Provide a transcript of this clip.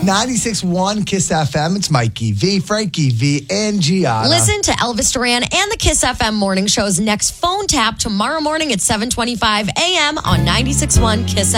96.1 Kiss FM. It's Mikey V, Frankie V, and Gianna. Listen to Elvis Duran and the Kiss FM Morning Show's next phone tap tomorrow morning at 7:25 a.m. on 96.1 Kiss